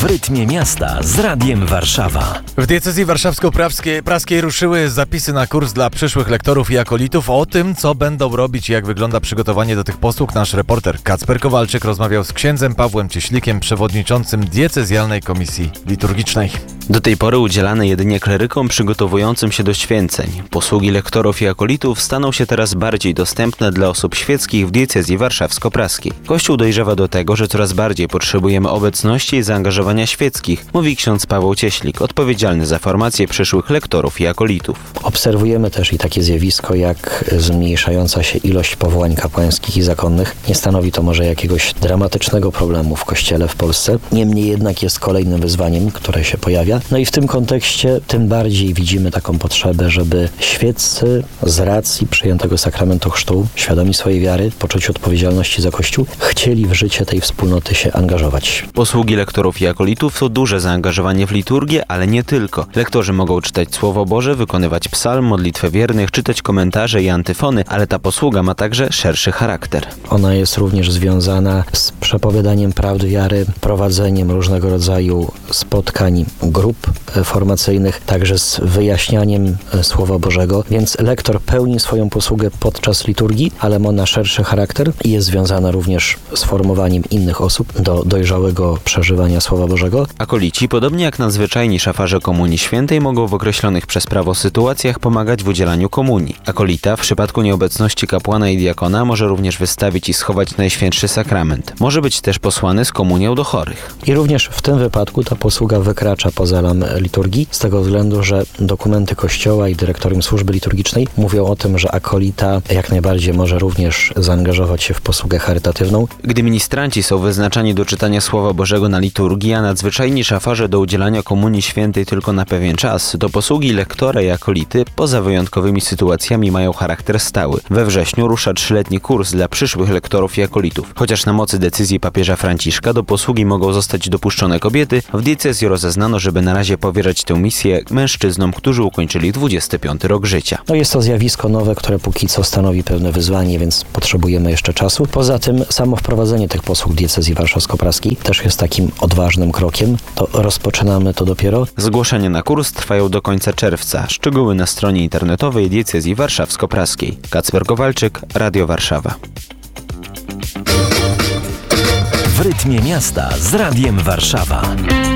W rytmie miasta z Radiem Warszawa. W diecezji warszawsko-praskiej ruszyły zapisy na kurs dla przyszłych lektorów i akolitów. O tym, co będą robić i jak wygląda przygotowanie do tych posług, nasz reporter Kacper Kowalczyk rozmawiał z księdzem Pawłem Cieślikiem, przewodniczącym diecezjalnej komisji liturgicznej. Do tej pory udzielane jedynie klerykom przygotowującym się do święceń. Posługi lektorów i akolitów staną się teraz bardziej dostępne dla osób świeckich w diecezji warszawsko-praskiej. Kościół dojrzewa do tego, że coraz bardziej potrzebujemy obecności i zaangażowania świeckich, mówi ksiądz Paweł Cieślik, odpowiedzialny za formację przyszłych lektorów i akolitów. Obserwujemy też i takie zjawisko jak zmniejszająca się ilość powołań kapłańskich i zakonnych. Nie stanowi to może jakiegoś dramatycznego problemu w Kościele w Polsce. Niemniej jednak jest kolejnym wyzwaniem, które się pojawia. No i w tym kontekście tym bardziej widzimy taką potrzebę, żeby świeccy z racji przyjętego sakramentu chrztu, świadomi swojej wiary, poczuciu odpowiedzialności za Kościół, chcieli w życie tej wspólnoty się angażować. Posługi lektorów i akolitów to duże zaangażowanie w liturgię, ale nie tylko. Lektorzy mogą czytać Słowo Boże, wykonywać psalm, modlitwę wiernych, czytać komentarze i antyfony, ale ta posługa ma także szerszy charakter. Ona jest również związana z przepowiadaniem prawd wiary, prowadzeniem różnego rodzaju spotkań, grup formacyjnych, także z wyjaśnianiem Słowa Bożego, więc lektor pełni swoją posługę podczas liturgii, ale ma ona szerszy charakter i jest związana również z formowaniem innych osób do dojrzałego przeżywania Słowa Bożego. Akolici, podobnie jak nadzwyczajni szafarze Komunii Świętej, mogą w określonych przez prawo sytuacjach pomagać w udzielaniu komunii. Akolita w przypadku nieobecności kapłana i diakona może również wystawić i schować Najświętszy Sakrament. Może być też posłany z komunią do chorych. I również w tym wypadku ta posługa wykracza poza ram liturgii, z tego względu, że dokumenty Kościoła i Dyrektorium Służby Liturgicznej mówią o tym, że akolita jak najbardziej może również zaangażować się w posługę charytatywną. Gdy ministranci są wyznaczani do czytania Słowa Bożego na liturgii, a nadzwyczajni szafarze do udzielania Komunii Świętej tylko na pewien czas, to posługi lektora i akolity poza wyjątkowymi sytuacjami mają charakter stały. We wrześniu rusza 3-letni kurs dla przyszłych lektorów i akolitów. Chociaż na mocy decyzji papieża Franciszka do posługi mogą zostać dopuszczone kobiety, w diecezji rozeznano, żeby na razie powierzać tę misję mężczyznom, którzy ukończyli 25 rok życia. No jest to zjawisko nowe, które póki co stanowi pewne wyzwanie, więc potrzebujemy jeszcze czasu. Poza tym samo wprowadzenie tych posług diecezji warszawsko-praskiej też jest takim odważnym krokiem. To rozpoczynamy to dopiero. Zgłoszenia na kurs trwają do końca czerwca. Szczegóły na stronie internetowej diecezji warszawsko-praskiej. Kacper Kowalczyk, Radio Warszawa. W rytmie miasta z Radiem Warszawa.